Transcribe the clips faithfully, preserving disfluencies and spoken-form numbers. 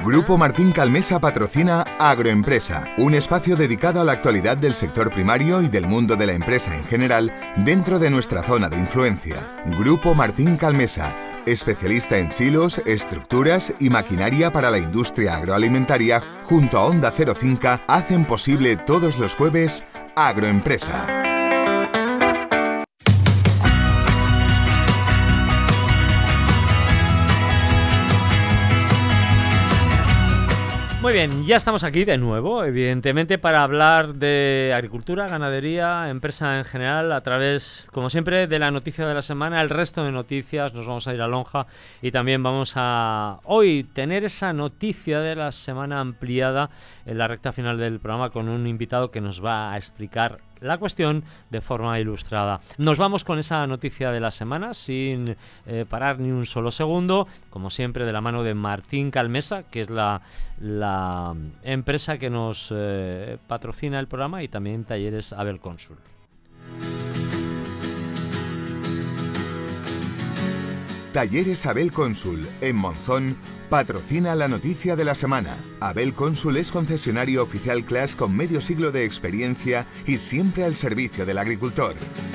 Grupo Martín Calmesa patrocina Agroempresa, un espacio dedicado a la actualidad del sector primario y del mundo de la empresa en general dentro de nuestra zona de influencia. Grupo Martín Calmesa, especialista en silos, estructuras y maquinaria para la industria agroalimentaria, junto a Onda Cero Cinca, hacen posible todos los jueves Agroempresa. Muy bien, ya estamos aquí de nuevo, evidentemente, para hablar de agricultura, ganadería, empresa en general, a través, como siempre, de la noticia de la semana. El resto de noticias nos vamos a ir a lonja y también vamos a hoy tener esa noticia de la semana ampliada en la recta final del programa con un invitado que nos va a explicar la cuestión de forma ilustrada. Nos vamos con esa noticia de la semana sin eh, parar ni un solo segundo, como siempre de la mano de Martín Calmesa, que es la, la empresa que nos eh, patrocina el programa, y también Talleres Abel Cónsul. Talleres Abel Cónsul, en Monzón, patrocina la noticia de la semana. Abel Cónsul es concesionario oficial Class con medio siglo de experiencia y siempre al servicio del agricultor.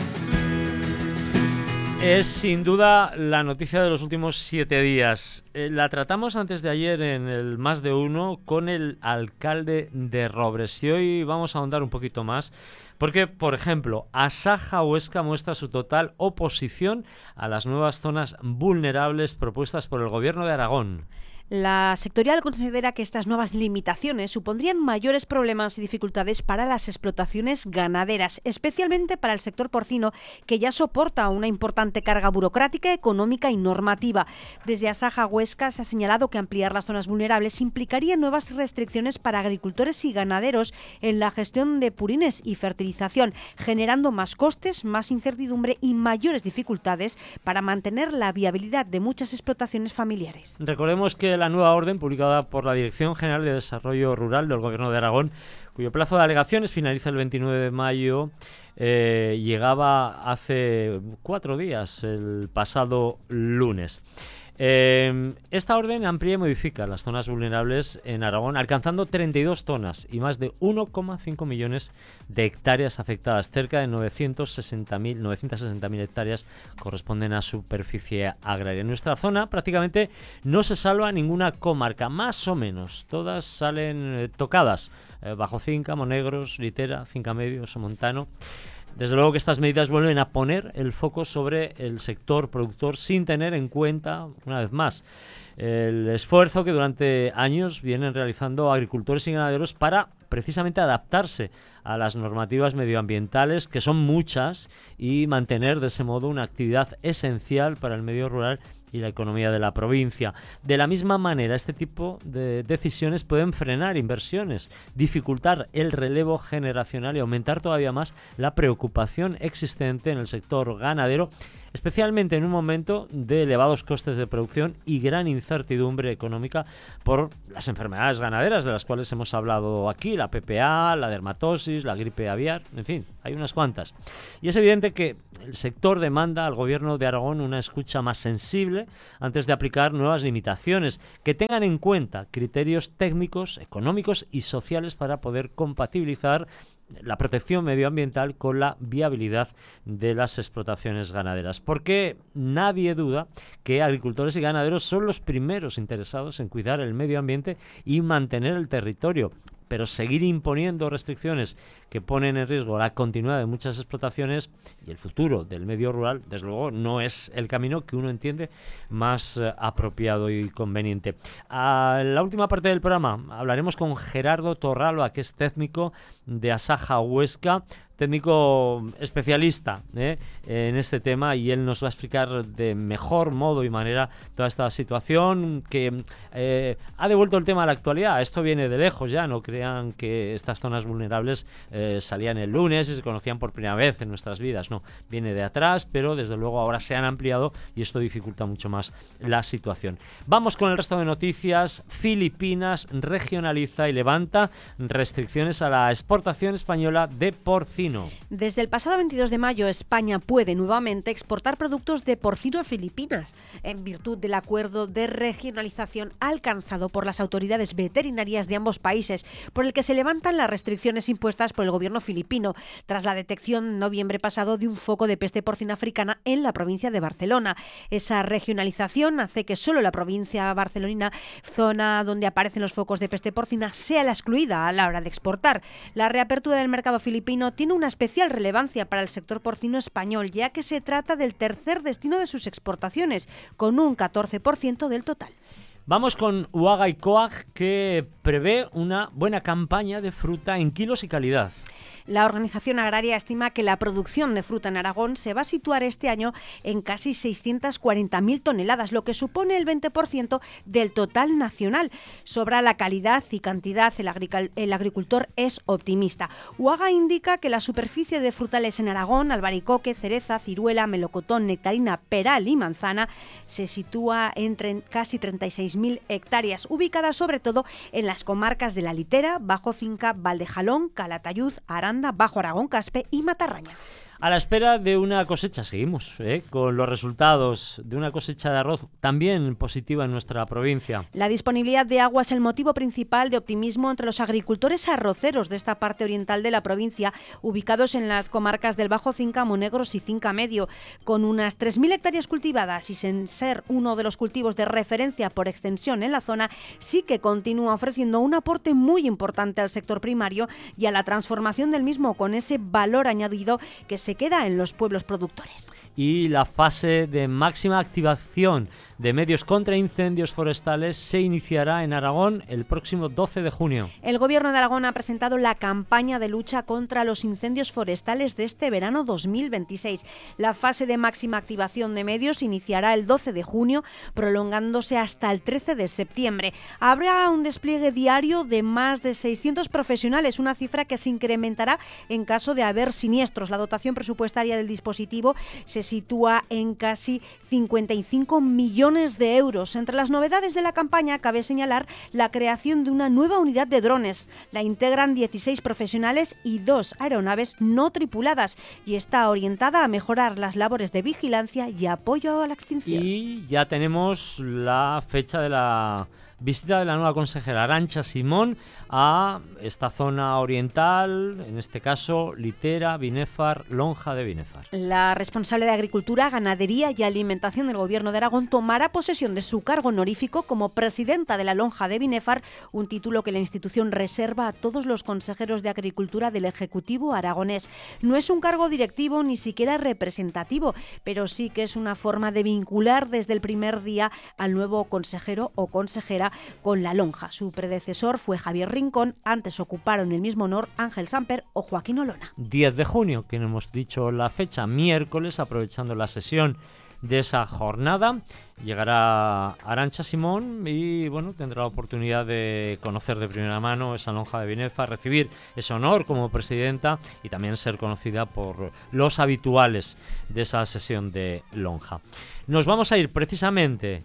Es sin duda la noticia de los últimos siete días. Eh, la tratamos antes de ayer en el Más de Uno con el alcalde de Robres y hoy vamos a ahondar un poquito más porque, por ejemplo, Asaja Huesca muestra su total oposición a las nuevas zonas vulnerables propuestas por el Gobierno de Aragón. La sectorial considera que estas nuevas limitaciones supondrían mayores problemas y dificultades para las explotaciones ganaderas, especialmente para el sector porcino, que ya soporta una importante carga burocrática, económica y normativa. Desde Asaja Huesca se ha señalado que ampliar las zonas vulnerables implicaría nuevas restricciones para agricultores y ganaderos en la gestión de purines y fertilización, generando más costes, más incertidumbre y mayores dificultades para mantener la viabilidad de muchas explotaciones familiares. Recordemos que la nueva orden publicada por la Dirección General de Desarrollo Rural del Gobierno de Aragón, cuyo plazo de alegaciones finaliza el veintinueve de mayo, eh, llegaba hace cuatro días, el pasado lunes. Eh, esta orden amplía y modifica las zonas vulnerables en Aragón, alcanzando treinta y dos zonas y más de uno coma cinco millones de hectáreas afectadas. Cerca de novecientas sesenta mil hectáreas corresponden a superficie agraria. En nuestra zona prácticamente no se salva ninguna comarca, más o menos. Todas salen eh, tocadas. Eh, Bajo Cinca, Monegros, Litera, Cinca Medio, Somontano. Desde luego que estas medidas vuelven a poner el foco sobre el sector productor sin tener en cuenta, una vez más, el esfuerzo que durante años vienen realizando agricultores y ganaderos para precisamente adaptarse a las normativas medioambientales, que son muchas, y mantener de ese modo una actividad esencial para el medio rural y la economía de la provincia. De la misma manera, este tipo de decisiones pueden frenar inversiones, dificultar el relevo generacional y aumentar todavía más la preocupación existente en el sector ganadero, especialmente en un momento de elevados costes de producción y gran incertidumbre económica por las enfermedades ganaderas de las cuales hemos hablado aquí, la P P A, la dermatosis, la gripe aviar, en fin, hay unas cuantas. Y es evidente que el sector demanda al Gobierno de Aragón una escucha más sensible antes de aplicar nuevas limitaciones, que tengan en cuenta criterios técnicos, económicos y sociales para poder compatibilizar la protección medioambiental con la viabilidad de las explotaciones ganaderas, porque nadie duda que agricultores y ganaderos son los primeros interesados en cuidar el medio ambiente y mantener el territorio, pero seguir imponiendo restricciones que ponen en riesgo la continuidad de muchas explotaciones y el futuro del medio rural, desde luego, no es el camino que uno entiende más eh, apropiado y conveniente. A la última parte del programa hablaremos con Gerardo Torralba, que es técnico de Asaja Huesca, técnico especialista ¿eh? en este tema, y él nos va a explicar de mejor modo y manera toda esta situación que eh, ha devuelto el tema a la actualidad. Esto viene de lejos ya, no crean que estas zonas vulnerables eh, salían el lunes y se conocían por primera vez en nuestras vidas, no, viene de atrás, pero desde luego ahora se han ampliado y esto dificulta mucho más la situación. Vamos con el resto de noticias. Filipinas regionaliza y levanta restricciones a la exportación exportación española de porcino. Desde el pasado veintidós de mayo, España puede nuevamente exportar productos de porcino a Filipinas, en virtud del acuerdo de regionalización alcanzado por las autoridades veterinarias de ambos países, por el que se levantan las restricciones impuestas por el gobierno filipino, tras la detección en noviembre pasado de un foco de peste porcina africana en la provincia de Barcelona. Esa regionalización hace que solo la provincia barcelonina, zona donde aparecen los focos de peste porcina, sea la excluida a la hora de exportar. La reapertura del mercado filipino tiene una especial relevancia para el sector porcino español, ya que se trata del tercer destino de sus exportaciones, con un catorce por ciento del total. Vamos con Uaga y Coag, que prevé una buena campaña de fruta en kilos y calidad. La organización agraria estima que la producción de fruta en Aragón se va a situar este año en casi seiscientas cuarenta mil toneladas, lo que supone el veinte por ciento del total nacional. Sobre la calidad y cantidad, el, agric- el agricultor es optimista. Uaga indica que la superficie de frutales en Aragón, albaricoque, cereza, ciruela, melocotón, nectarina, peral y manzana, se sitúa entre casi treinta y seis mil hectáreas, ubicadas sobre todo en las comarcas de La Litera, Bajo Cinca, Valdejalón, Calatayud, Aranda, Bajo Aragón, Caspe y Matarraña. A la espera de una cosecha, seguimos ¿eh? con los resultados de una cosecha de arroz también positiva en nuestra provincia. La disponibilidad de agua es el motivo principal de optimismo entre los agricultores arroceros de esta parte oriental de la provincia, ubicados en las comarcas del Bajo Cinca, Monegros y Cinca Medio. Con unas tres mil hectáreas cultivadas y sin ser uno de los cultivos de referencia por extensión en la zona, sí que continúa ofreciendo un aporte muy importante al sector primario y a la transformación del mismo, con ese valor añadido que se queda en los pueblos productores. Y la fase de máxima activación de medios contra incendios forestales se iniciará en Aragón el próximo doce de junio. El Gobierno de Aragón ha presentado la campaña de lucha contra los incendios forestales de este verano dos mil veintiséis. La fase de máxima activación de medios iniciará el doce de junio, prolongándose hasta el trece de septiembre. Habrá un despliegue diario de más de seiscientos profesionales, una cifra que se incrementará en caso de haber siniestros. La dotación presupuestaria del dispositivo se sitúa en casi cincuenta y cinco millones de euros. Entre las novedades de la campaña cabe señalar la creación de una nueva unidad de drones. La integran dieciséis profesionales y dos aeronaves no tripuladas y está orientada a mejorar las labores de vigilancia y apoyo a la extinción. Y ya tenemos la fecha de la visita de la nueva consejera Arantxa Simón a esta zona oriental, en este caso Litera, Binéfar, Lonja de Binéfar. La responsable de Agricultura, Ganadería y Alimentación del Gobierno de Aragón tomará posesión de su cargo honorífico como presidenta de la Lonja de Binéfar, un título que la institución reserva a todos los consejeros de Agricultura del Ejecutivo aragonés. No es un cargo directivo ni siquiera representativo, pero sí que es una forma de vincular desde el primer día al nuevo consejero o consejera con la Lonja. Su predecesor fue Javier Rincón, antes ocuparon el mismo honor Ángel Samper o Joaquín Olona. diez de junio, que no hemos dicho la fecha, miércoles, aprovechando la sesión de esa jornada, llegará Arantxa Simón y bueno, tendrá la oportunidad de conocer de primera mano esa Lonja de Binéfar, recibir ese honor como presidenta y también ser conocida por los habituales de esa sesión de Lonja. Nos vamos a ir precisamente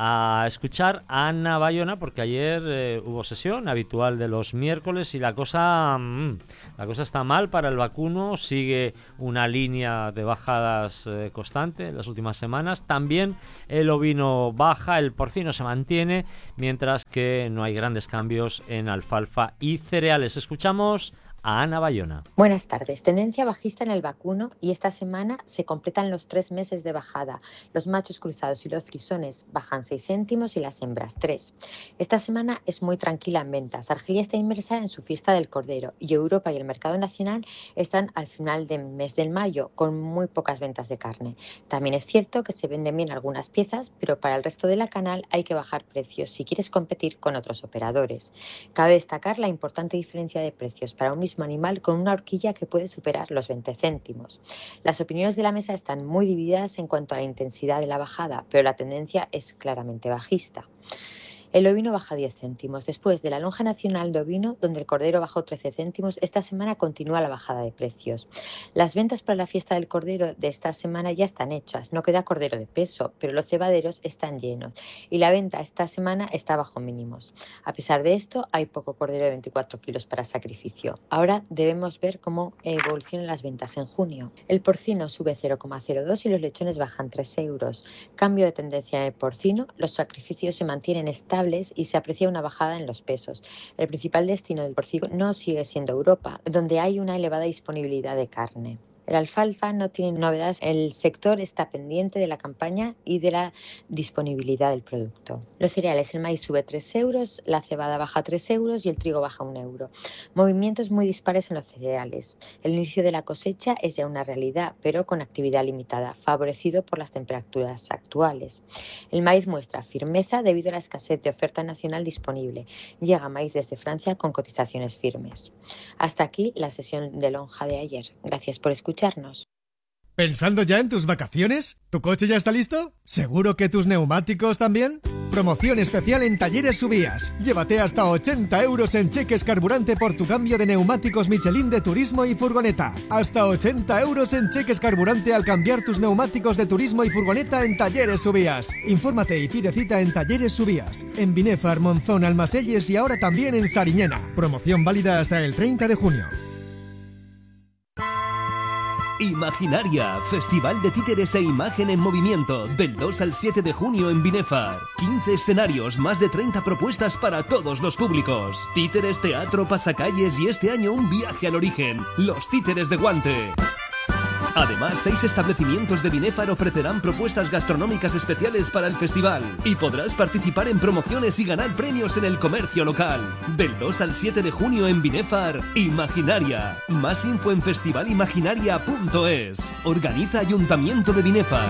a escuchar a Ana Bayona, porque ayer eh, hubo sesión habitual de los miércoles y la cosa mmm, la cosa está mal para el vacuno. Sigue una línea de bajadas eh, constante en las últimas semanas. También el ovino baja, el porcino se mantiene, mientras que no hay grandes cambios en alfalfa y cereales. Escuchamos a Ana Bayona. Buenas tardes. Tendencia bajista en el vacuno y esta semana se completan los tres meses de bajada. Los machos cruzados y los frisones bajan seis céntimos y las hembras tres. Esta semana es muy tranquila en ventas. Argelia está inmersa en su fiesta del Cordero y Europa y el mercado nacional están al final del mes de mayo con muy pocas ventas de carne. También es cierto que se venden bien algunas piezas, pero para el resto de la canal hay que bajar precios si quieres competir con otros operadores. Cabe destacar la importante diferencia de precios para un mismo animal con una horquilla que puede superar los veinte céntimos. Las opiniones de la mesa están muy divididas en cuanto a la intensidad de la bajada, pero la tendencia es claramente bajista. El ovino baja diez céntimos. Después de la lonja nacional de ovino, donde el cordero bajó trece céntimos, esta semana continúa la bajada de precios. Las ventas para la fiesta del cordero de esta semana ya están hechas. No queda cordero de peso, pero los cebaderos están llenos y la venta esta semana está bajo mínimos. A pesar de esto, hay poco cordero de veinticuatro kilos para sacrificio. Ahora debemos ver cómo evolucionan las ventas en junio. El porcino sube cero coma cero dos y los lechones bajan tres euros. Cambio de tendencia en el porcino, los sacrificios se mantienen estables y se aprecia una bajada en los pesos. El principal destino del porcino no sigue siendo Europa, donde hay una elevada disponibilidad de carne. El alfalfa no tiene novedades, el sector está pendiente de la campaña y de la disponibilidad del producto. Los cereales, el maíz sube tres euros, la cebada baja tres euros y el trigo baja un euro. Movimientos muy dispares en los cereales. El inicio de la cosecha es ya una realidad, pero con actividad limitada, favorecido por las temperaturas actuales. El maíz muestra firmeza debido a la escasez de oferta nacional disponible. Llega maíz desde Francia con cotizaciones firmes. Hasta aquí la sesión de lonja de ayer. Gracias por escuchar. Escucharnos. ¿Pensando ya en tus vacaciones? ¿Tu coche ya está listo? ¿Seguro que tus neumáticos también? Promoción especial en Talleres Subías. Llévate hasta ochenta euros en cheques carburante por tu cambio de neumáticos Michelin de turismo y furgoneta. Hasta ochenta euros en cheques carburante al cambiar tus neumáticos de turismo y furgoneta en Talleres Subías. Infórmate y pide cita en Talleres Subías, en Binefar, Monzón, Almaselles y ahora también en Sariñena. Promoción válida hasta el treinta de junio. Imaginaria, Festival de Títeres e Imagen en Movimiento, del dos al siete de junio en Binefar. quince escenarios, más de treinta propuestas para todos los públicos. Títeres, teatro, pasacalles y este año un viaje al origen, los Títeres de Guante. Además, seis establecimientos de Binefar ofrecerán propuestas gastronómicas especiales para el festival y podrás participar en promociones y ganar premios en el comercio local. Del dos al siete de junio en Binefar, Imaginaria. Más info en festivalimaginaria punto es. Organiza Ayuntamiento de Binefar.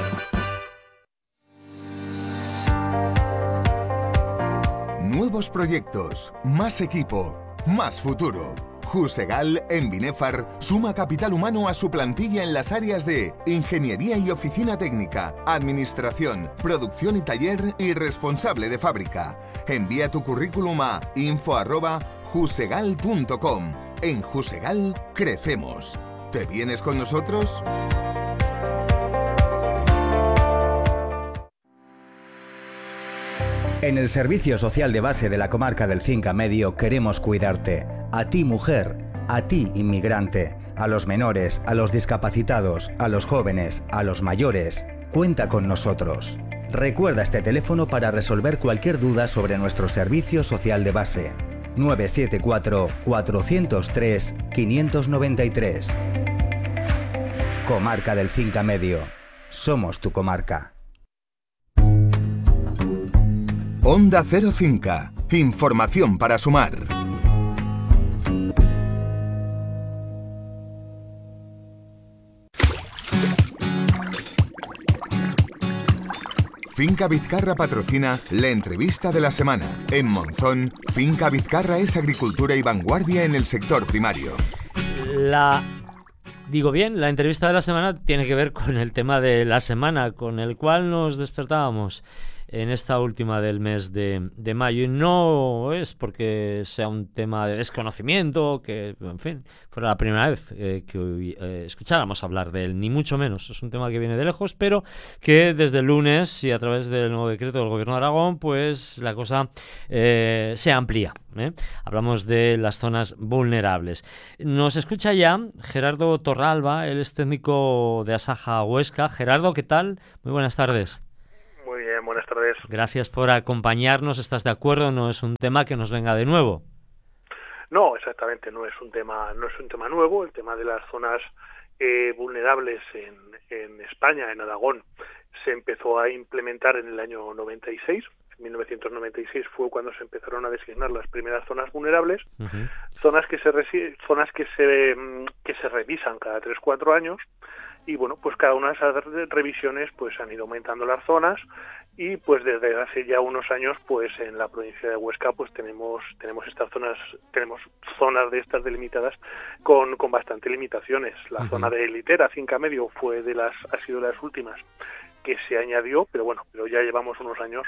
Nuevos proyectos, más equipo, más futuro. Jusegal, en Binefar, suma capital humano a su plantilla en las áreas de Ingeniería y Oficina Técnica, Administración, Producción y Taller y Responsable de Fábrica. Envía tu currículum a info arroba jusegal punto com. En Jusegal, crecemos. ¿Te vienes con nosotros? En el Servicio Social de Base de la Comarca del Cinca Medio queremos cuidarte. A ti, mujer, a ti, inmigrante, a los menores, a los discapacitados, a los jóvenes, a los mayores. Cuenta con nosotros. Recuerda este teléfono para resolver cualquier duda sobre nuestro Servicio Social de Base. nueve siete cuatro, cuatro cero tres, cinco nueve tres. Comarca del Cinca Medio. Somos tu comarca. Onda Cero Cinca. Información para sumar. Finca Vizcarra patrocina la entrevista de la semana. En Monzón, Finca Vizcarra es agricultura y vanguardia en el sector primario. La... Digo bien, la entrevista de la semana tiene que ver con el tema de la semana, con el cual nos despertábamos en esta última del mes de, de mayo. Y no es porque sea un tema de desconocimiento, que, en fin, fuera la primera vez eh, que eh, escucháramos hablar de él, ni mucho menos. Es un tema que viene de lejos, pero que desde el lunes y a través del nuevo decreto del Gobierno de Aragón, pues la cosa eh, se amplía. ¿eh? Hablamos de las zonas vulnerables. Nos escucha ya Gerardo Torralba, él es técnico de Asaja Huesca. Gerardo, ¿qué tal? Muy buenas tardes. Muy bien, buenas tardes. Gracias por acompañarnos. ¿Estás de acuerdo? No es un tema que nos venga de nuevo. No, exactamente, no es un tema, no es un tema nuevo. El tema de las zonas eh, vulnerables en, en España, en Aragón, se empezó a implementar en el año noventa y seis. En mil novecientos noventa y seis fue cuando se empezaron a designar las primeras zonas vulnerables, uh-huh. zonas que se resi- zonas que se que se revisan cada tres cuatro años. Y bueno, pues cada una de esas revisiones pues han ido aumentando las zonas y pues desde hace ya unos años pues en la provincia de Huesca pues tenemos tenemos estas zonas tenemos zonas de estas delimitadas con con bastante limitaciones. La uh-huh. zona de Litera, Cinca Medio, fue de las ha sido de las últimas que se añadió, pero bueno, pero ya llevamos unos años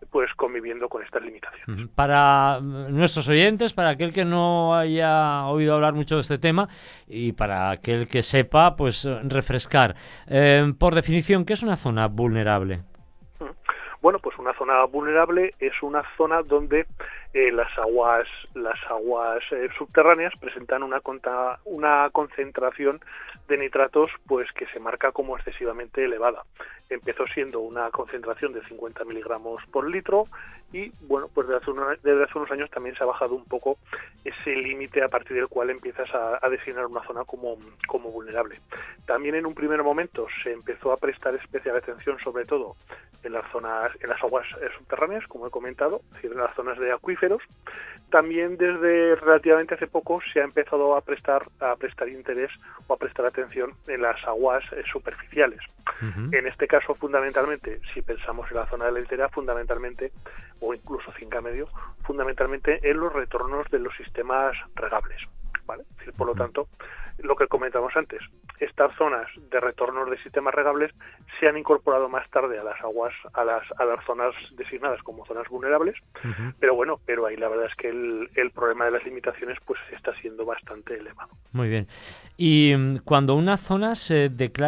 pues conviviendo con estas limitaciones. Para nuestros oyentes, para aquel que no haya oído hablar mucho de este tema y para aquel que sepa, pues refrescar. Eh, por definición, ¿qué es una zona vulnerable? Bueno, pues una zona vulnerable es una zona donde eh, las aguas las aguas eh, subterráneas presentan una conta, una concentración de nitratos pues que se marca como excesivamente elevada. Empezó siendo una concentración de cincuenta miligramos por litro y bueno, pues desde hace, una, desde hace unos años también se ha bajado un poco ese límite a partir del cual empiezas a, a designar una zona como, como vulnerable. También en un primer momento se empezó a prestar especial atención sobre todo en las zonas, en las aguas eh, subterráneas, como he comentado, es decir, en las zonas de acuíferos. También desde relativamente hace poco se ha empezado a prestar a prestar interés o a prestar atención en las aguas eh, superficiales. Uh-huh. En este caso, fundamentalmente, si pensamos en la zona de la Entera, fundamentalmente, o incluso Finca Medio, fundamentalmente en los retornos de los sistemas regables, ¿vale? Es decir, por lo tanto, lo que comentamos antes, estas zonas de retornos de sistemas regables se han incorporado más tarde a las aguas, a las a las zonas designadas como zonas vulnerables, uh-huh. pero bueno, pero ahí la verdad es que el, el problema de las limitaciones pues está siendo bastante elevado. Muy bien. Y cuando una zona se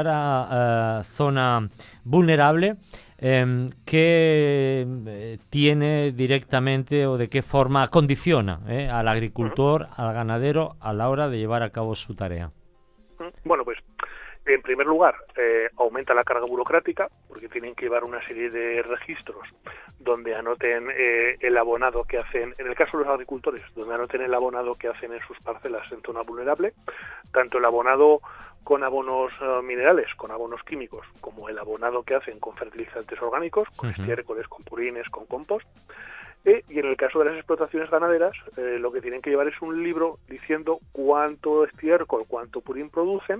declara uh, zona vulnerable, eh, ¿qué eh, tiene directamente o de qué forma condiciona eh, al agricultor, uh-huh. al ganadero a la hora de llevar a cabo su tarea? Bueno, pues en primer lugar eh, aumenta la carga burocrática porque tienen que llevar una serie de registros donde anoten eh, el abonado que hacen, en el caso de los agricultores, donde anoten el abonado que hacen en sus parcelas en zona vulnerable, tanto el abonado con abonos uh, minerales, con abonos químicos, como el abonado que hacen con fertilizantes orgánicos, con uh-huh. estiércoles, con purines, con compost. Eh, y en el caso de las explotaciones ganaderas, eh, lo que tienen que llevar es un libro diciendo cuánto estiércol, cuánto purín producen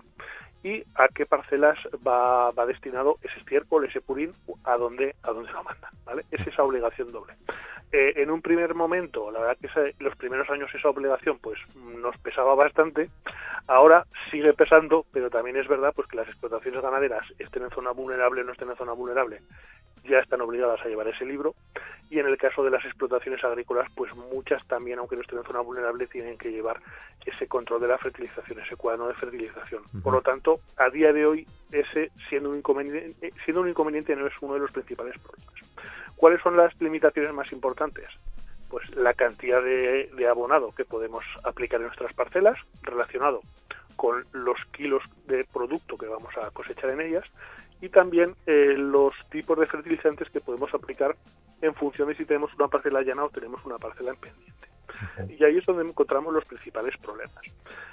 y a qué parcelas va, va destinado ese estiércol, ese purín, a dónde, a dónde lo mandan, ¿vale? Es esa obligación doble. Eh, en un primer momento, la verdad que ese, los primeros años esa obligación pues nos pesaba bastante, ahora sigue pesando, pero también es verdad pues que las explotaciones ganaderas estén en zona vulnerable o no estén en zona vulnerable, ya están obligadas a llevar ese libro, y en el caso de las explotaciones agrícolas, pues muchas también, aunque no estén en zona vulnerable, tienen que llevar ese control de la fertilización, ese cuaderno de fertilización. Uh-huh. Por lo tanto, a día de hoy, ese siendo un inconveniente, siendo un inconveniente no es uno de los principales problemas. ¿Cuáles son las limitaciones más importantes? Pues la cantidad de, de abonado que podemos aplicar en nuestras parcelas, relacionado con los kilos de producto que vamos a cosechar en ellas, y también eh, los tipos de fertilizantes que podemos aplicar en función de si tenemos una parcela llana o tenemos una parcela en pendiente. Okay. Y ahí es donde encontramos los principales problemas.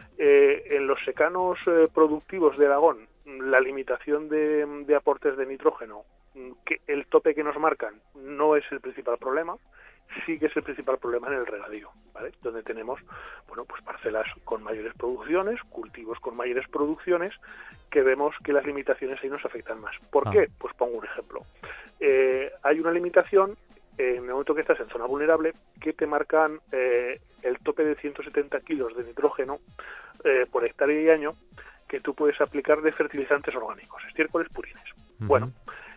Eh, en los secanos eh, productivos de Aragón, la limitación de, de aportes de nitrógeno, que el tope que nos marcan no es el principal problema, sí que es el principal problema en el regadío, ¿vale? Donde tenemos, bueno, pues parcelas con mayores producciones, cultivos con mayores producciones, que vemos que las limitaciones ahí nos afectan más. ¿Por ah. qué? Pues pongo un ejemplo. Eh, hay una limitación en el momento que estás en zona vulnerable que te marcan eh, el tope de ciento setenta kilos de nitrógeno eh, por hectárea y año que tú puedes aplicar de fertilizantes orgánicos, estiércoles, purines. Uh-huh. Bueno,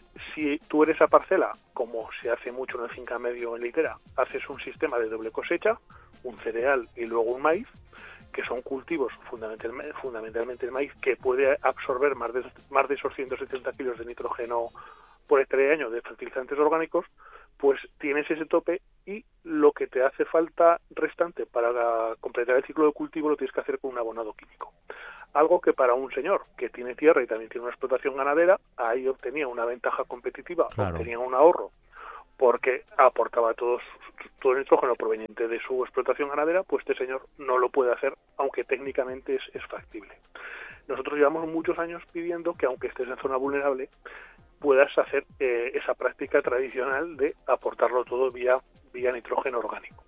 si tú eres a parcela, como se hace mucho en el Finca Medio en Litera, haces un sistema de doble cosecha, un cereal y luego un maíz, que son cultivos fundamentalmente, fundamentalmente el maíz, que puede absorber más de, más de esos ciento setenta kilos de nitrógeno por hectárea de año de fertilizantes orgánicos, pues tienes ese tope y lo que te hace falta restante para completar el ciclo de cultivo lo tienes que hacer con un abonado químico. Algo que para un señor que tiene tierra y también tiene una explotación ganadera, ahí obtenía una ventaja competitiva, claro. obtenía un ahorro, porque aportaba todo, todo el nitrógeno proveniente de su explotación ganadera, pues este señor no lo puede hacer, aunque técnicamente es, es factible. Nosotros llevamos muchos años pidiendo que, aunque estés en zona vulnerable, puedas hacer eh, esa práctica tradicional de aportarlo todo vía, vía nitrógeno orgánico.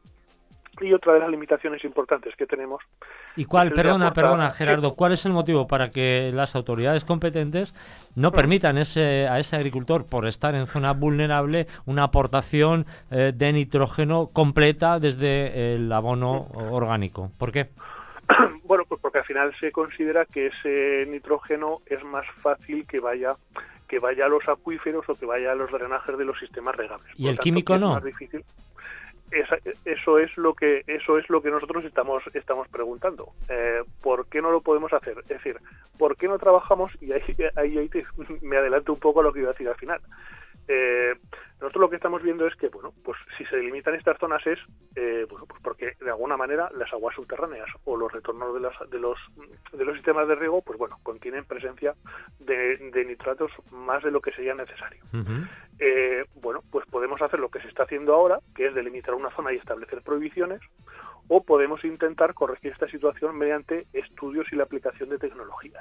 Y otra de las limitaciones importantes que tenemos... ¿Y cuál, perdona, aportar... perdona, Gerardo, cuál es el motivo para que las autoridades competentes no permitan ese, a ese agricultor, por estar en zona vulnerable, una aportación eh, de nitrógeno completa desde el abono orgánico? ¿Por qué? Bueno, pues porque al final se considera que ese nitrógeno es más fácil que vaya... que que vaya a los acuíferos o que vaya a los drenajes de los sistemas regables. ¿Y el químico no? Es más difícil. Esa, eso es lo que eso es lo que nosotros estamos estamos preguntando. Eh, ¿Por qué no lo podemos hacer? Es decir, ¿por qué no trabajamos? Y ahí, ahí, ahí te, me adelanto un poco a lo que iba a decir al final. Eh, nosotros lo que estamos viendo es que, bueno, pues si se delimitan estas zonas es, eh, bueno, pues porque de alguna manera las aguas subterráneas o los retornos de, las, de los de los sistemas de riego, pues bueno, contienen presencia de, de nitratos más de lo que sería necesario. Uh-huh. Eh, bueno, pues podemos hacer lo que se está haciendo ahora, que es delimitar una zona y establecer prohibiciones, o podemos intentar corregir esta situación mediante estudios y la aplicación de tecnologías.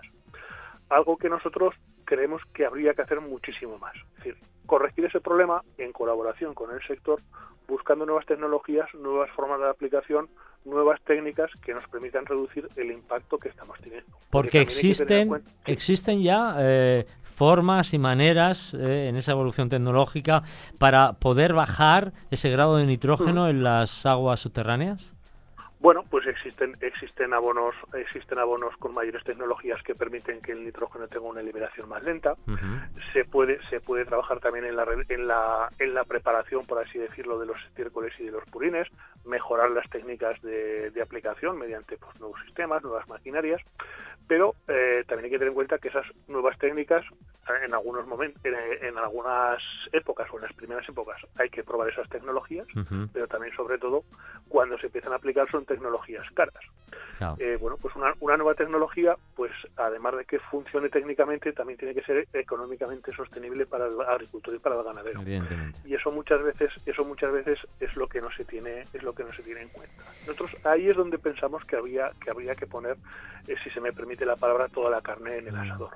Algo que nosotros creemos que habría que hacer muchísimo más. Es decir, corregir ese problema en colaboración con el sector, buscando nuevas tecnologías, nuevas formas de aplicación, nuevas técnicas que nos permitan reducir el impacto que estamos teniendo. Porque, Porque existen, cuenta, ¿sí? existen ya eh, formas y maneras eh, en esa evolución tecnológica para poder bajar ese grado de nitrógeno uh-huh. en las aguas subterráneas. Bueno, pues existen existen abonos existen abonos con mayores tecnologías que permiten que el nitrógeno tenga una liberación más lenta. Uh-huh. Se puede se puede trabajar también en la en la en la preparación, por así decirlo, de los estiércoles y de los purines, mejorar las técnicas de, de aplicación mediante pues, nuevos sistemas, nuevas maquinarias. Pero eh, también hay que tener en cuenta que esas nuevas técnicas, en algunos momentos, en, en algunas épocas o en las primeras épocas, hay que probar esas tecnologías, uh-huh. pero también, sobre todo, cuando se empiezan a aplicar son tecnologías caras. No. Eh, bueno, pues una, una nueva tecnología, pues además de que funcione técnicamente, también tiene que ser económicamente sostenible para el agricultor y para el ganadero. Y eso muchas veces, eso muchas veces es lo que no se tiene, es lo que no se tiene en cuenta. Nosotros ahí es donde pensamos que había, que habría que poner, eh, si se me permite la palabra, toda la carne en el asador.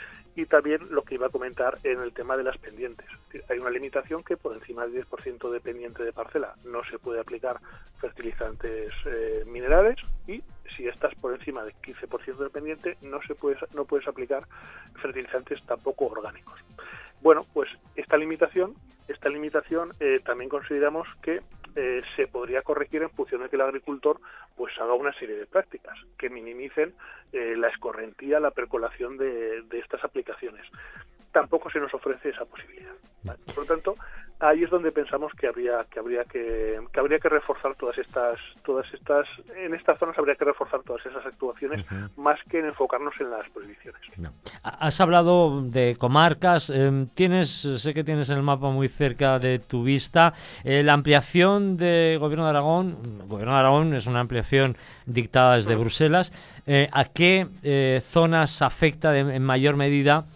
Y también lo que iba a comentar en el tema de las pendientes. Hay una limitación que por encima del diez por ciento de pendiente de parcela no se puede aplicar fertilizantes eh, minerales, y si estás por encima del quince por ciento de pendiente no se puede, no puedes aplicar fertilizantes tampoco orgánicos. Bueno, pues esta limitación, esta limitación eh, también consideramos que eh, se podría corregir en función de que el agricultor pues haga una serie de prácticas que minimicen eh, la escorrentía, la percolación de, de estas aplicaciones. Tampoco se nos ofrece esa posibilidad, ¿vale? Por lo tanto, ahí es donde pensamos que habría que habría que, que habría que reforzar todas estas todas estas en estas zonas habría que reforzar todas esas actuaciones, uh-huh. más que en enfocarnos en las prohibiciones. No. Has hablado de comarcas, eh, tienes sé que tienes el mapa muy cerca de tu vista. Eh, la ampliación de Gobierno de Aragón, el Gobierno de Aragón es una ampliación dictada desde uh-huh. Bruselas. Eh, ¿A qué eh, zonas afecta de, en mayor medida?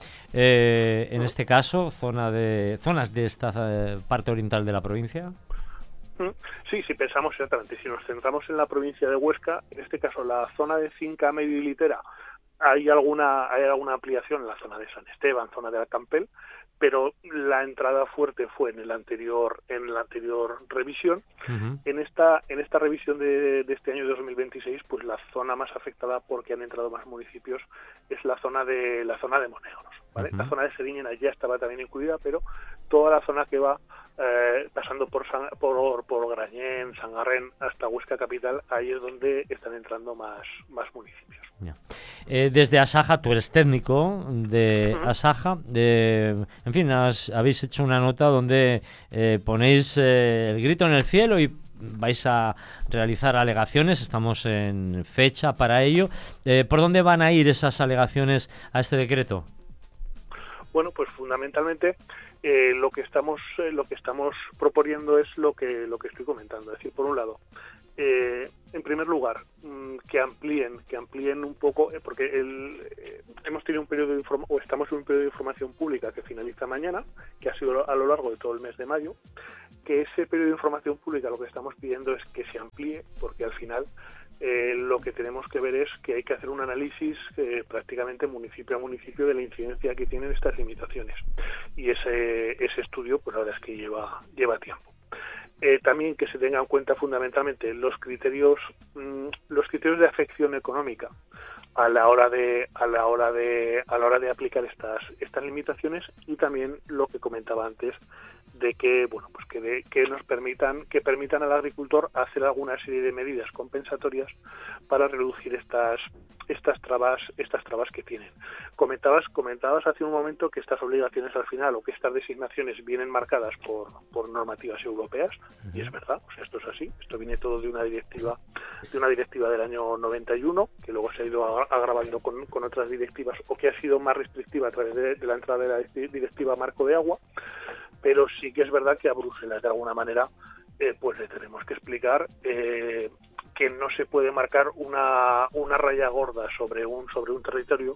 Eh, en este caso, zona de zonas de esta eh, parte oriental de la provincia. Sí, si pensamos exactamente, si nos centramos en la provincia de Huesca, en este caso la zona de Cinca, Medio y Litera, hay alguna hay alguna ampliación en la zona de San Esteban, zona de Alcampel, pero la entrada fuerte fue en el anterior en la anterior revisión. Uh-huh. En esta en esta revisión de, de este año dos mil veintiséis, pues la zona más afectada porque han entrado más municipios es la zona de la zona de Monegros, ¿vale? Uh-huh. La zona de Seriñena ya estaba también incluida, pero toda la zona que va eh, pasando por San, por por Grañén, Sangarren hasta Huesca capital, ahí es donde están entrando más más municipios. Yeah. Eh, desde Asaja, tú eres técnico de uh-huh. Asaja, de, en fin, has, habéis hecho una nota donde eh, ponéis eh, el grito en el cielo y vais a realizar alegaciones, estamos en fecha para ello. Eh, ¿Por dónde van a ir esas alegaciones a este decreto? Bueno, pues fundamentalmente eh, lo que estamos eh, lo que estamos proponiendo es lo que lo que estoy comentando, es decir, por un lado, Eh, en primer lugar, mmm, que amplíen, que amplíen un poco, eh, porque el, eh, hemos tenido un periodo de informa- o estamos en un periodo de información pública que finaliza mañana, que ha sido a lo largo de todo el mes de mayo, que ese periodo de información pública lo que estamos pidiendo es que se amplíe, porque al final eh, lo que tenemos que ver es que hay que hacer un análisis eh, prácticamente municipio a municipio de la incidencia que tienen estas limitaciones, y ese ese estudio, pues la verdad es que lleva lleva tiempo. Eh, también que se tengan en cuenta fundamentalmente los criterios mmm, los criterios de afección económica a la hora de a la hora de a la hora de aplicar estas estas limitaciones, y también lo que comentaba antes de que, bueno, pues que, de, que nos permitan, que permitan al agricultor hacer alguna serie de medidas compensatorias para reducir estas estas trabas, estas trabas que tienen. Comentabas, comentabas hace un momento que estas obligaciones al final o que estas designaciones vienen marcadas por, por normativas europeas, uh-huh. y es verdad, o sea, esto es así, esto viene todo de una directiva, de una directiva del año noventa y uno, que luego se ha ido agravando con, con otras directivas, o que ha sido más restrictiva a través de, de la entrada de la directiva Marco de Agua, pero sí que es verdad que a Bruselas de alguna manera eh, pues le tenemos que explicar eh, que no se puede marcar una, una raya gorda sobre un sobre un territorio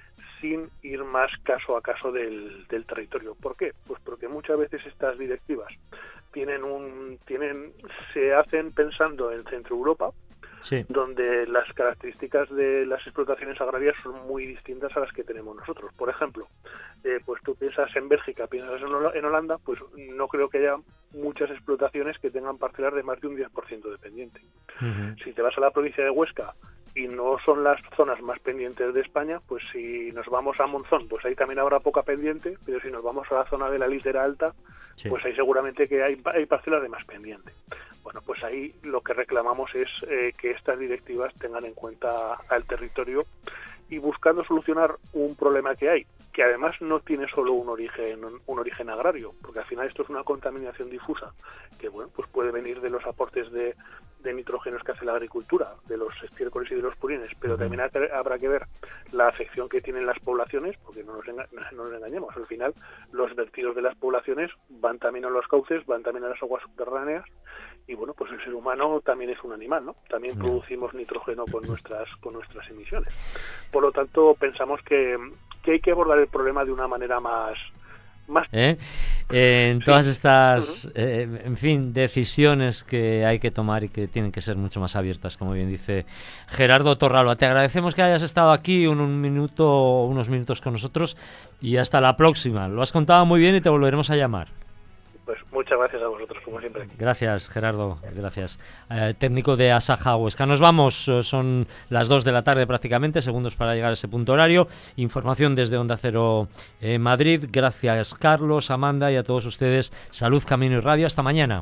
sin ir más caso a caso del, del territorio. ¿Por qué? Pues porque muchas veces estas directivas tienen un tienen se hacen pensando en Centro Europa, sí. donde las características de las explotaciones agrarias son muy distintas a las que tenemos nosotros. Por ejemplo, eh, pues tú piensas en Bélgica, piensas en Holanda, pues no creo que haya muchas explotaciones que tengan parcelas de más de un diez por ciento de pendiente. Uh-huh. Si te vas a la provincia de Huesca y no son las zonas más pendientes de España, pues si nos vamos a Monzón, pues ahí también habrá poca pendiente, pero si nos vamos a la zona de la litera alta, sí. pues ahí seguramente que hay, hay parcelas de más pendiente. Bueno, pues ahí lo que reclamamos es eh, que estas directivas tengan en cuenta al territorio y buscando solucionar un problema que hay, que además no tiene solo un origen un origen agrario, porque al final esto es una contaminación difusa que bueno pues puede venir de los aportes de, de nitrógenos que hace la agricultura, de los estiércoles y de los purines, pero también habrá que ver la afección que tienen las poblaciones, porque no nos, enga- no nos engañemos, al final los vertidos de las poblaciones van también a los cauces, van también a las aguas subterráneas, y bueno, pues el ser humano también es un animal, ¿no? También sí. producimos nitrógeno con nuestras con nuestras emisiones. Por lo tanto, pensamos que, que hay que abordar el problema de una manera más... más ¿Eh? Eh, en sí. todas estas, uh-huh. eh, en fin, decisiones que hay que tomar y que tienen que ser mucho más abiertas, como bien dice Gerardo Torralba. Te agradecemos que hayas estado aquí un, un minuto, unos minutos con nosotros y hasta la próxima. Lo has contado muy bien y te volveremos a llamar. Pues muchas gracias a vosotros, como siempre. Gracias, Gerardo, gracias. Eh, técnico de Asaja Huesca. Nos vamos, son las dos de la tarde prácticamente, segundos para llegar a ese punto horario. Información desde Onda Cero eh, Madrid. Gracias, Carlos, Amanda y a todos ustedes. Salud, Camino y Radio. Hasta mañana.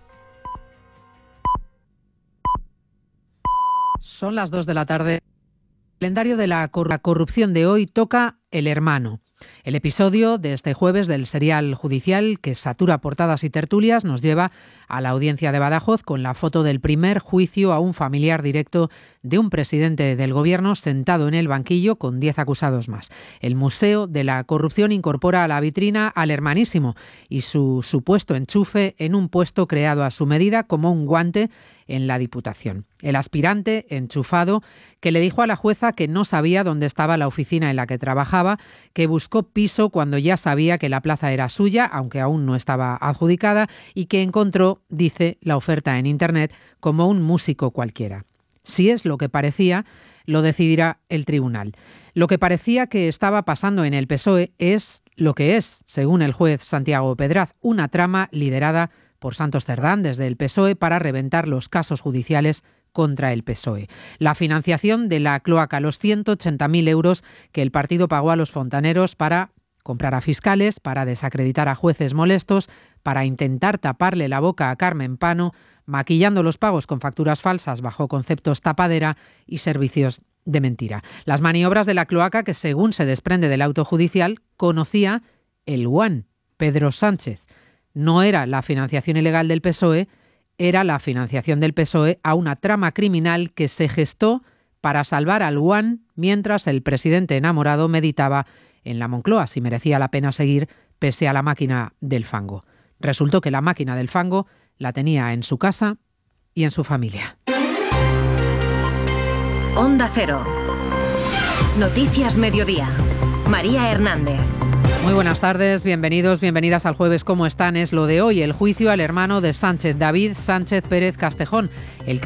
Son las dos de la tarde. El calendario de la corrupción de hoy toca El Hermano. El episodio de este jueves del serial judicial que satura portadas y tertulias nos lleva a la audiencia de Badajoz con la foto del primer juicio a un familiar directo de un presidente del gobierno sentado en el banquillo con diez acusados más. El Museo de la Corrupción incorpora a la vitrina al hermanísimo y su supuesto enchufe en un puesto creado a su medida como un guante en la Diputación. El aspirante enchufado que le dijo a la jueza que no sabía dónde estaba la oficina en la que trabajaba, que buscó piso cuando ya sabía que la plaza era suya, aunque aún no estaba adjudicada, y que encontró, dice, la oferta en Internet como un músico cualquiera. Si es lo que parecía, lo decidirá el tribunal. Lo que parecía que estaba pasando en el P S O E es lo que es, según el juez Santiago Pedraz, una trama liderada por Santos Cerdán desde el P S O E para reventar los casos judiciales contra el P S O E. La financiación de la cloaca, los ciento ochenta mil euros que el partido pagó a los fontaneros para comprar a fiscales, para desacreditar a jueces molestos, para intentar taparle la boca a Carmen Pano, maquillando los pagos con facturas falsas bajo conceptos tapadera y servicios de mentira. Las maniobras de la cloaca que, según se desprende del auto judicial, conocía el Juan Pedro Sánchez. No era la financiación ilegal del P S O E, era la financiación del P S O E a una trama criminal que se gestó para salvar al Juan mientras el presidente enamorado meditaba en la Moncloa si merecía la pena seguir pese a la máquina del fango. Resultó que la máquina del fango la tenía en su casa y en su familia. Onda Cero. Noticias Mediodía. María Hernández. Muy buenas tardes, bienvenidos, bienvenidas al Jueves. ¿Cómo están? Es lo de hoy, el juicio al hermano de Sánchez, David Sánchez Pérez Castejón. El